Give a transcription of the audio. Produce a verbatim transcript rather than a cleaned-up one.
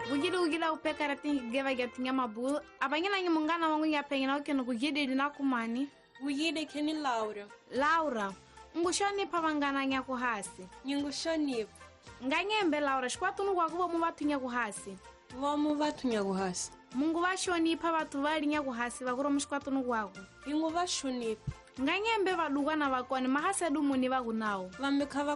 Gugile ugila upeka ratin geva gatinya mabu. Abangina ngi mungana wangu ya pengina okeno gugide dina kumani. Gugide keni Laura. Laura. Ngushoni pavangana nya kuhasi. Nyingushoni. Nganyembe Laura shkwatunu kwa kubo mubatunya kuhasi. Vomu vatunya kuhasi. Mungu bashoni pa batu bali nya kuhasi bakuro mushkwatunu kwako. Ingu bashoni. Nganyembe baduga na bakoni mahase dumuni bagunao. Vamekava